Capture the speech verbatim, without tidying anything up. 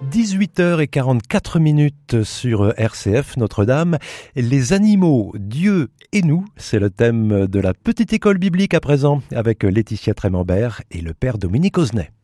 dix-huit heures quarante-quatre minutes sur R C F Notre-Dame. Les animaux, Dieu et nous, c'est le thème de la petite école biblique à présent avec Laetitia Trémembert et le père Dominique Oznet.